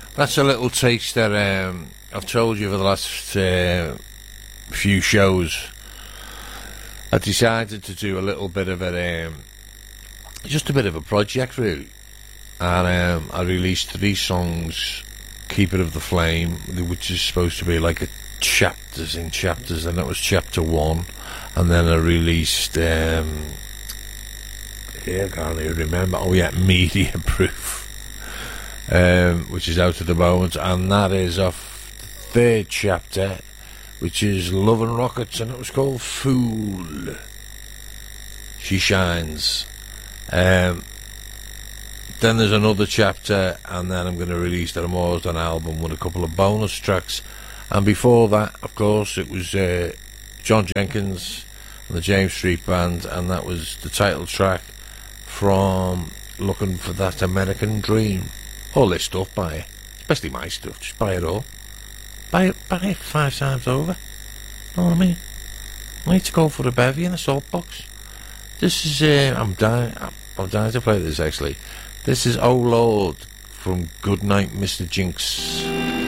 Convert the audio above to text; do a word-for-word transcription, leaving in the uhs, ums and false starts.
That's a little taste that um, I've told you for the last uh, few shows. I decided to do a little bit of a, um, just a bit of a project, really. And um, I released three songs, Keeper of the Flame, which is supposed to be like a chapters in chapters, and that was chapter one. And then I released, um, yeah, I can't even remember, oh yeah, Media Proof. Um, which is out at the moment, and that is off the third chapter, which is Love and Rockets, and it was called Fool. She Shines. Um, then there's another chapter, and then I'm going to release the Morsden album with a couple of bonus tracks. And before that, of course, it was uh, John Jenkins and the James Street Band, and that was the title track from Looking for That American Dream. All this stuff, buy it. Especially my stuff, just buy it all. Buy it, buy it five times over. Know what I mean? I need to go for a bevy in a salt box. This is, uh, I'm dying, I'm, I'm dying to play this actually. This is Oh Lord from Goodnight Mister Jinx.